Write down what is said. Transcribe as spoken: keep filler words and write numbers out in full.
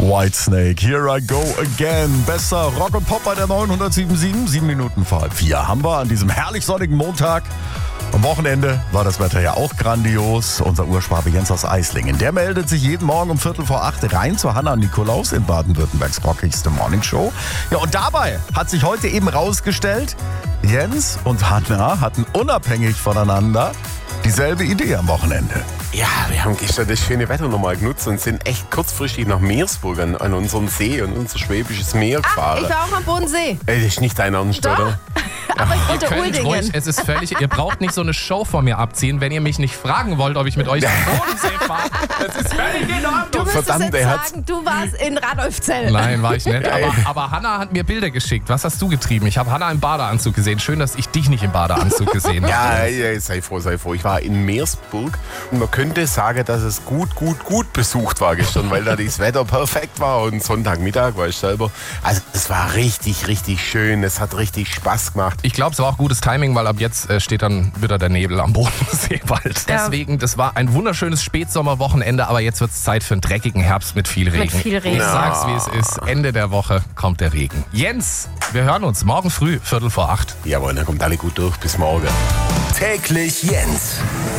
Whitesnake, Here I Go Again. Bester Rock und Pop bei der neunhundertsieben Komma sieben. Sieben Minuten vor halb vier haben wir an diesem herrlich sonnigen Montag. Am Wochenende war das Wetter ja auch grandios. Unser Urschwabe Jens aus Eislingen, der meldet sich jeden Morgen um Viertel vor acht rein zu Hanna Nikolaus in Baden-Württembergs rockigste Morningshow. Ja, und dabei hat sich heute eben rausgestellt, Jens und Hanna hatten unabhängig voneinander dieselbe Idee am Wochenende. Ja, wir haben gestern das schöne Wetter nochmal genutzt und sind echt kurzfristig nach Meersburg an, an unserem See und unser Schwäbisches Meer gefahren. Ach, ich war auch am Bodensee. Ey, das ist nicht dein Ernst, Doch. oder? Aber ich Ihr unter könnt Uldingen. ruhig, es ist völlig, ihr braucht nicht so eine Show von mir abziehen, wenn ihr mich nicht fragen wollt, ob ich mit euch zum Bodensee fahre. Das ist völlig in Du Ordnung. müsstest Verdammt, jetzt er hat's- sagen, du warst in Radolfzell. Nein, war ich nicht. Aber, aber Hanna hat mir Bilder geschickt. Was hast du getrieben? Ich habe Hanna im Badeanzug gesehen. Schön, dass ich dich nicht im Badeanzug gesehen habe. Ja, ja, sei froh, sei froh. Ich war in Meersburg und man könnte sagen, dass es gut, gut, gut besucht war gestern, weil da das Wetter perfekt war und Sonntagmittag war ich selber. Also es war richtig, richtig schön. Es hat richtig Spaß gemacht. Ich glaube, es war auch gutes Timing, weil ab jetzt äh, steht dann wieder der Nebel am Bodensee bald. Ja. Deswegen, das war ein wunderschönes Spätsommerwochenende, aber jetzt wird es Zeit für einen dreckigen Herbst mit viel Regen. Mit viel Regen. Ich sag's, wie es ist. Ende der Woche kommt der Regen. Jens, wir hören uns morgen früh, Viertel vor acht. Jawohl, dann kommt alle gut durch. Bis morgen. Täglich Jens.